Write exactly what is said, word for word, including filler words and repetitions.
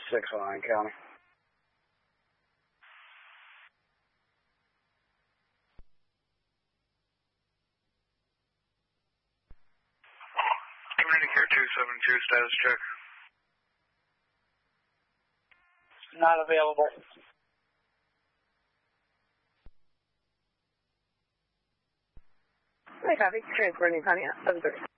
six in Lyon County. Community Care two seven two, status check. Not available. Hi, copy. Transporting Pontiac, seven thirty.